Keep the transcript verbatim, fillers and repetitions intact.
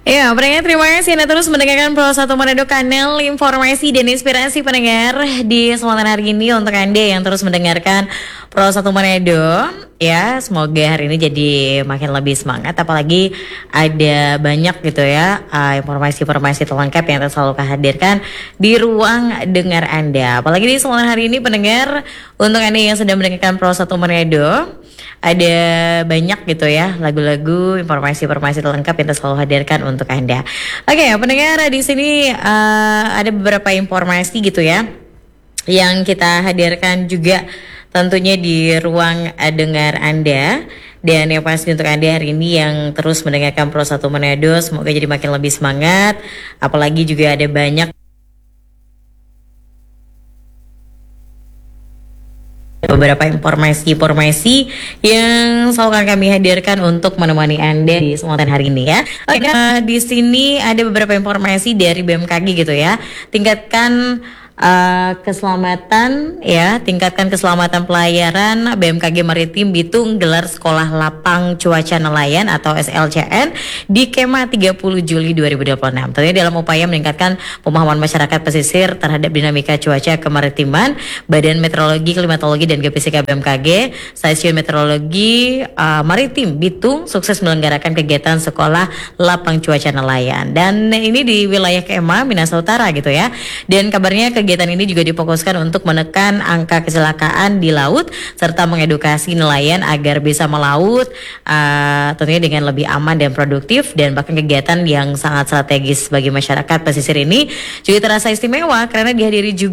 Ya, pendengar terima kasih Anda terus mendengarkan Pro satu Manado, kanal informasi dan inspirasi pendengar di kesempatan hari ini untuk Anda yang terus mendengarkan Pro satu Manado. Ya, semoga hari ini jadi makin lebih semangat, apalagi ada banyak gitu ya uh, informasi-informasi terlengkap yang selalu hadirkan di ruang dengar Anda. Apalagi di kesempatan hari ini pendengar, untuk Anda yang sedang mendengarkan Pro satu Manado, ada banyak gitu ya lagu-lagu, informasi-informasi terlengkap yang selalu hadirkan untuk Anda. Oke, pendengar, di sini uh, ada beberapa informasi gitu ya yang kita hadirkan juga tentunya di ruang uh, dengar Anda. Dan yang pasti untuk Anda hari ini yang terus mendengarkan Pro satu Manado, semoga jadi makin lebih semangat. Apalagi juga ada banyak beberapa informasi-informasi yang selalu akan kami hadirkan untuk menemani Anda di kesempatan hari ini ya. Oke, uh, di sini ada beberapa informasi dari B M K G gitu ya. Tingkatkan uh, keselamatan ya, tingkatkan keselamatan pelayaran. B M K G Maritim Bitung gelar Sekolah Lapang Cuaca Nelayan atau S L C N di Kema tiga puluh Juli dua ribu dua puluh enam. Tentunya dalam upaya meningkatkan pemahaman masyarakat pesisir terhadap dinamika cuaca kemaritiman, Badan Meteorologi, Klimatologi dan Geofisika B M K G, Stasiun Meteorologi uh, Maritim Bitung sukses menyelenggarakan kegiatan Sekolah Lapang Cuaca Nelayan. Dan ini di wilayah Kema, Minahasa Utara gitu ya. Dan kabarnya kegiatan ini juga difokuskan untuk menekan angka kecelakaan di laut serta mengedukasi nelayan agar bisa melaut uh, tentunya dengan lebih aman dan produktif. Dan bahkan kegiatan yang sangat strategis bagi masyarakat pesisir ini juga terasa istimewa karena dihadiri juga